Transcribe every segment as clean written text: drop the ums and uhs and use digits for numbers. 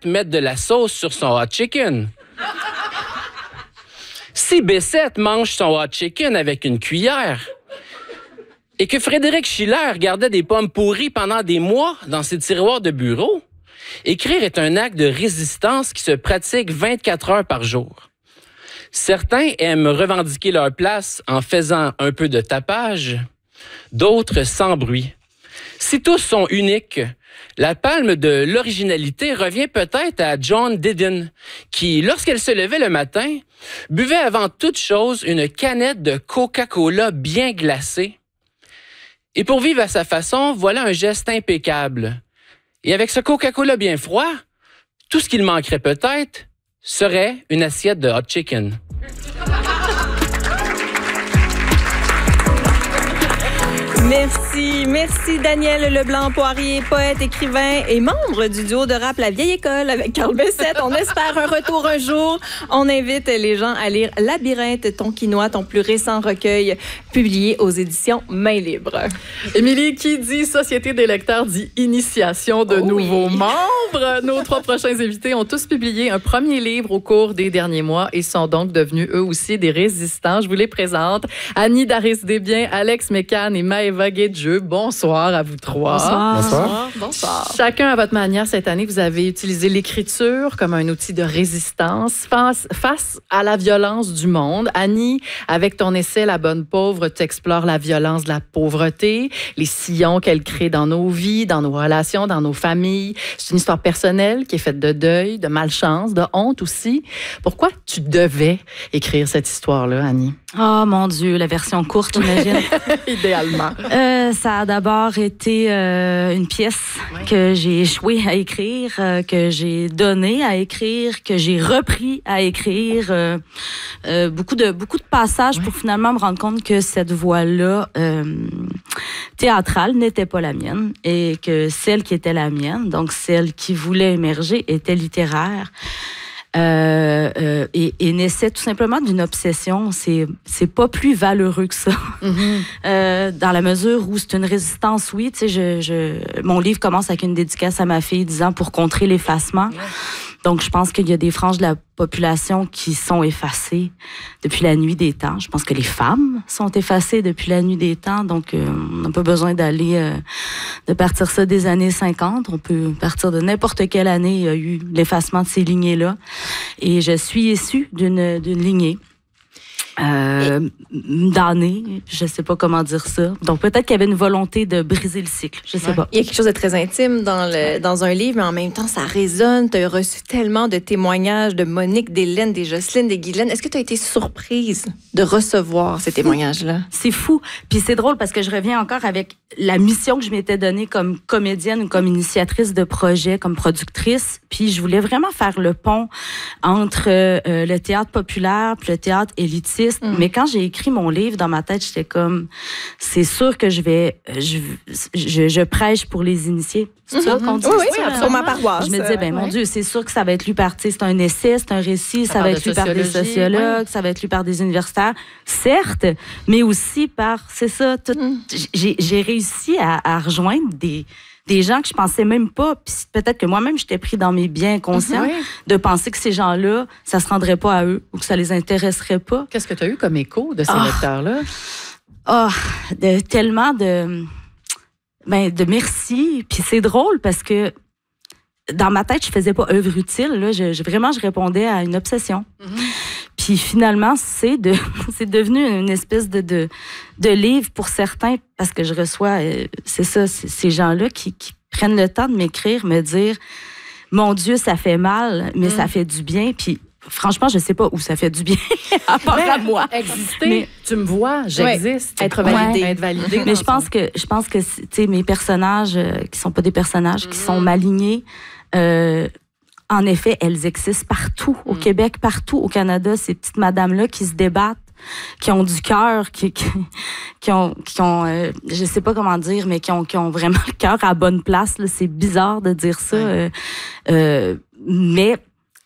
B7 mette de la sauce sur son hot chicken. Si B7 mange son hot chicken avec une cuillère et que Frédéric Schiller gardait des pommes pourries pendant des mois dans ses tiroirs de bureau, écrire est un acte de résistance qui se pratique 24 heures par jour. Certains aiment revendiquer leur place en faisant un peu de tapage, d'autres sans bruit. Si tous sont uniques, la palme de l'originalité revient peut-être à Joan Didion, qui, lorsqu'elle se levait le matin, buvait avant toute chose une canette de Coca-Cola bien glacée. Et pour vivre à sa façon, voilà un geste impeccable. Et avec ce Coca-Cola bien froid, tout ce qu'il manquerait peut-être serait une assiette de hot chicken. Merci Daniel Leblanc-Poirier, poète, écrivain et membre du duo de rap La Vieille École avec Carl Bessette. On espère un retour un jour. On invite les gens à lire Labyrinthe, ton quinoa, ton plus récent recueil publié aux éditions Main Libre. Émilie, qui dit Société des lecteurs dit initiation de nouveaux membres. Nos 3 prochains invités ont tous publié un premier livre au cours des derniers mois et sont donc devenus eux aussi des résistants. Je vous les présente. Annie Daris-Desbiens, Alex Mécan et Maëva Guedjeux. Bonsoir à vous 3. Bonsoir. Chacun à votre manière, cette année, vous avez utilisé l'écriture comme un outil de résistance face à la violence du monde. Annie, avec ton essai La Bonne Pauvre, tu explores la violence de la pauvreté, les sillons qu'elle crée dans nos vies, dans nos relations, dans nos familles. C'est une histoire personnelle qui est faite de deuil, de malchance, de honte aussi. Pourquoi tu devais écrire cette histoire-là, Annie? Oh mon Dieu, la version courte, j'imagine. Idéalement. Ça a d'abord été une pièce que j'ai échoué à écrire, que j'ai donné à écrire, que j'ai repris à écrire. Beaucoup de passages pour finalement me rendre compte que cette voie-là théâtrale n'était pas la mienne et que celle qui était la mienne, donc celle qui voulait émerger, était littéraire. Et naissait tout simplement d'une obsession. C'est pas plus valeureux que ça. Dans la mesure où c'est une résistance, oui. Tu sais, mon livre commence avec une dédicace à ma fille disant pour contrer l'effacement. Donc, je pense qu'il y a des franges de la population qui sont effacées depuis la nuit des temps. Je pense que les femmes sont effacées depuis la nuit des temps. Donc, on n'a pas besoin de partir ça des années 50. On peut partir de n'importe quelle année. Il y a eu l'effacement de ces lignées-là. Et je suis issue d'une lignée. D'années, je sais pas comment dire ça. Donc peut-être qu'il y avait une volonté de briser le cycle, je sais pas. Il y a quelque chose de très intime dans un livre, mais en même temps, ça résonne. Tu as reçu tellement de témoignages de Monique, d'Hélène, des Jocelyne, des Guylaine. Est-ce que tu as été surprise de recevoir ces témoignages-là? C'est fou. Puis c'est drôle parce que je reviens encore avec la mission que je m'étais donnée comme comédienne ou comme initiatrice de projet, comme productrice. Puis je voulais vraiment faire le pont entre le théâtre populaire puis le théâtre élitiste. Mais quand j'ai écrit mon livre, dans ma tête, j'étais comme, c'est sûr que je prêche pour les initiés. C'est ça qu'on dit? Oui, pour ma paroisse. Je me disais, mon Dieu, c'est sûr que ça va être lu par, c'est un essai, c'est un récit, ça va être lu par des sociologues, ça va être lu par des universitaires, certes, mais aussi par, c'est ça, j'ai réussi à rejoindre des gens que je pensais même pas, puis peut-être que moi-même j'étais pris dans mes biens inconscients de penser que ces gens-là, ça se rendrait pas à eux ou que ça les intéresserait pas. Qu'est-ce que tu as eu comme écho de ces lecteurs-là? Tellement de merci. Puis c'est drôle parce que dans ma tête, je faisais pas œuvre utile. Là, je répondais à une obsession. Puis finalement, c'est devenu une espèce de livre pour certains parce que je reçois, c'est ça, ces gens-là qui prennent le temps de m'écrire, me dire, mon Dieu, ça fait mal, mais ça fait du bien. Puis franchement, je sais pas où ça fait du bien, à part à moi. Exister, mais, tu me vois, j'existe. Être validé. Être validé. Mais je pense que tu sais, mes personnages, qui sont pas des personnages, qui sont malignés, en effet, elles existent partout, au Québec, partout au Canada, ces petites madames-là qui se débattent, qui ont du cœur, qui ont je sais pas comment dire, mais qui ont vraiment le cœur à la bonne place. Là. C'est bizarre de dire ça, mais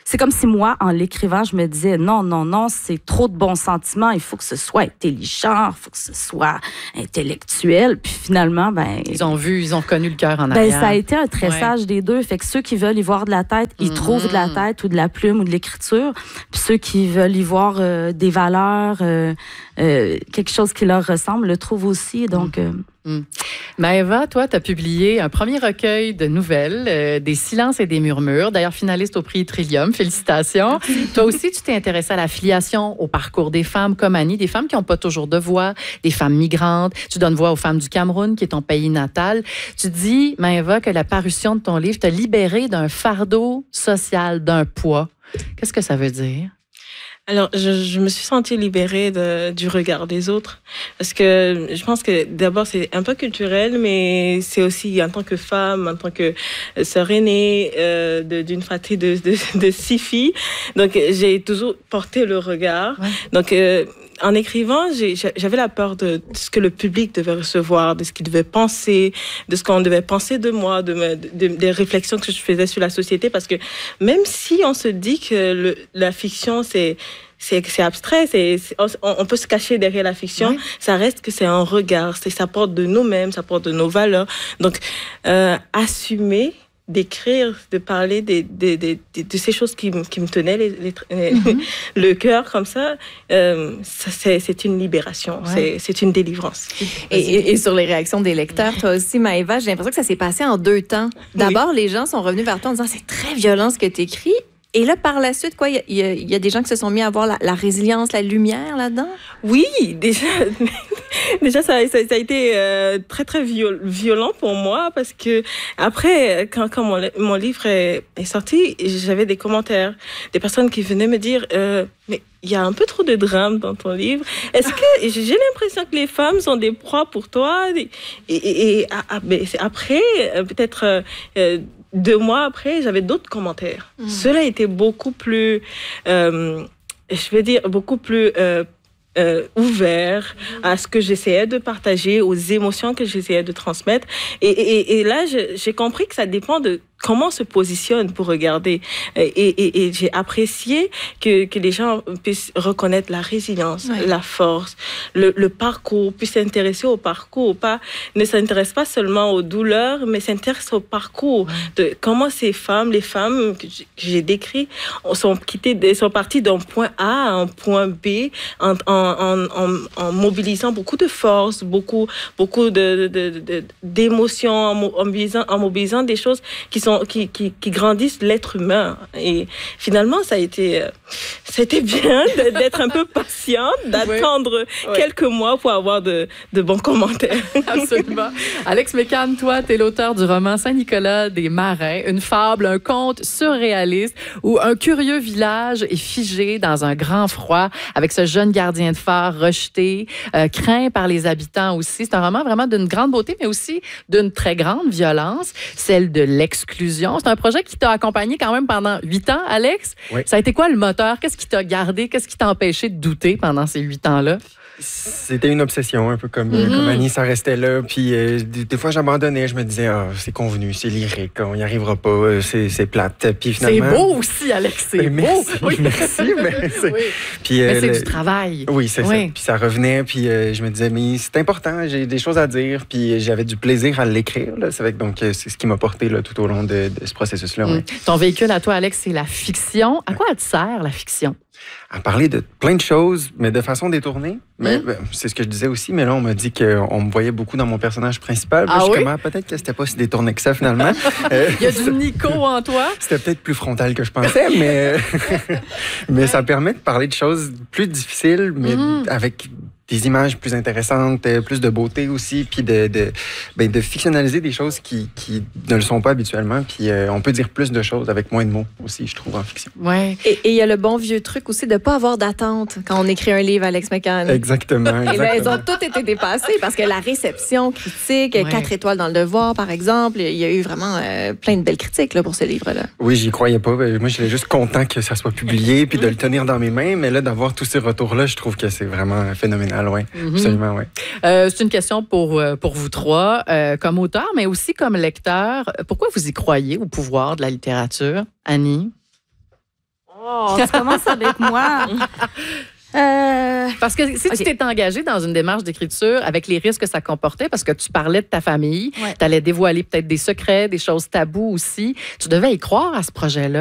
c'est comme si moi, en l'écrivant, je me disais non, c'est trop de bons sentiments, il faut que ce soit intelligent, il faut que ce soit intellectuel. Puis finalement, ils ont reconnu le cœur en arrière. Ça a été un tressage des deux. Fait que ceux qui veulent y voir de la tête, ils trouvent de la tête ou de la plume ou de l'écriture. Puis ceux qui veulent y voir des valeurs, quelque chose qui leur ressemble, le trouvent aussi. Donc... Maëva, toi, tu as publié un premier recueil de nouvelles, Des silences et des murmures, d'ailleurs finaliste au prix Trillium. Félicitations. Toi aussi, tu t'es intéressée à la filiation, au parcours des femmes comme Annie, des femmes qui n'ont pas toujours de voix, des femmes migrantes. Tu donnes voix aux femmes du Cameroun, qui est ton pays natal. Tu dis, Maëva, que la parution de ton livre t'a libérée d'un fardeau social, d'un poids. Qu'est-ce que ça veut dire? Alors, je me suis sentie libérée du regard des autres parce que je pense que d'abord, c'est un peu culturel, mais c'est aussi en tant que femme, en tant que sœur aînée d'une fratrie de 6 filles. Donc, j'ai toujours porté le regard. Ouais. Donc, en écrivant, j'avais la peur de ce que le public devait recevoir, de ce qu'il devait penser, de ce qu'on devait penser de moi, des réflexions que je faisais sur la société. Parce que même si on se dit que la fiction, c'est abstrait, on peut se cacher derrière la fiction, oui. Ça reste que c'est un regard, ça porte de nous-mêmes, ça porte de nos valeurs. Donc, assumer d'écrire, de parler de ces choses qui me tenaient le cœur comme ça, c'est une libération, ouais. C'est une délivrance. Et sur les réactions des lecteurs, toi aussi, Maëva, j'ai l'impression que ça s'est passé en 2 temps. D'abord, les gens sont revenus vers toi en disant « c'est très violent ce que tu écris ». Et là, par la suite, quoi, il y a des gens qui se sont mis à voir la résilience, la lumière là-dedans? Oui, déjà ça a été très, très violent pour moi parce que après, quand mon livre est sorti, j'avais des commentaires, des personnes qui venaient me dire mais il y a un peu trop de drame dans ton livre. Est-ce que j'ai l'impression que les femmes sont des proies pour toi? Et après, peut-être 2 mois après, j'avais d'autres commentaires. Cela était beaucoup plus, beaucoup plus ouvert à ce que j'essayais de partager, aux émotions que j'essayais de transmettre. Et là, j'ai compris que ça dépend de comment on se positionne pour regarder. Et j'ai apprécié que les gens puissent reconnaître la résilience, oui. La force, le parcours, puissent s'intéresser au parcours, ne s'intéressent pas seulement aux douleurs, mais s'intéressent au parcours, oui. De comment les femmes que j'ai décrites sont parties d'un point A à un point B en mobilisant beaucoup de force, beaucoup d'émotions, en mobilisant des choses qui grandissent l'être humain. Et finalement, ça a été bien d'être un peu patiente, d'attendre quelques mois pour avoir de bons commentaires. Absolument. Alex Mécan, toi, tu es l'auteur du roman Saint-Nicolas des Marins, une fable, un conte surréaliste où un curieux village est figé dans un grand froid avec ce jeune gardien de phare rejeté, craint par les habitants aussi. C'est un roman vraiment d'une grande beauté, mais aussi d'une très grande violence, celle de l'exclusion. C'est un projet qui t'a accompagné quand même pendant 8 ans, Alex. Oui. Ça a été quoi le moteur? Qu'est-ce qui t'a gardé? Qu'est-ce qui t'a empêché de douter pendant ces 8 ans-là? C'était une obsession, un peu comme Annie, ça restait là. Puis des fois, j'abandonnais. Je me disais, c'est convenu, c'est lyrique, on n'y arrivera pas, c'est plate. Puis finalement... C'est beau aussi, Alex, c'est beau. Merci, mais c'est... Oui. Puis, mais c'est du travail. Oui, c'est ça. Puis ça revenait, puis je me disais, mais c'est important, j'ai des choses à dire, puis j'avais du plaisir à l'écrire. Là. Donc, c'est ce qui m'a porté là, tout au long de ce processus-là. Ouais. Ton véhicule à toi, Alex, c'est la fiction. À quoi elle te sert, la fiction? À parler de plein de choses, mais de façon détournée. Mais c'est ce que je disais aussi, mais là, on m'a dit qu'on me voyait beaucoup dans mon personnage principal. Ah oui? Peut-être que c'était pas si détourné que ça, finalement. Il y a du Nico en toi? C'était peut-être plus frontal que je pensais, mais ça permet de parler de choses plus difficiles, mais avec des images plus intéressantes, plus de beauté aussi, puis de fictionnaliser des choses qui ne le sont pas habituellement. Puis on peut dire plus de choses avec moins de mots aussi, je trouve, en fiction. Ouais. Et il y a le bon vieux truc aussi de ne pas avoir d'attente quand on écrit un livre, Alex Mécan. Exactement. Et bien, elles ont toutes été dépassées parce que la réception critique, 4 étoiles dans le Devoir, par exemple, il y a eu vraiment plein de belles critiques là, pour ce livre-là. Oui, j'y croyais pas. Moi, j'étais juste content que ça soit publié puis de le tenir dans mes mains. Mais là, d'avoir tous ces retours-là, je trouve que c'est vraiment phénoménal. Oui, absolument, oui. C'est une question pour vous trois, comme auteur, mais aussi comme lecteur. Pourquoi vous y croyez au pouvoir de la littérature, Annie? Oh, tu commences avec moi. Parce que si tu t'es engagé dans une démarche d'écriture avec les risques que ça comportait, parce que tu parlais de ta famille, tu allais dévoiler peut-être des secrets, des choses tabous aussi, tu devais y croire à ce projet-là.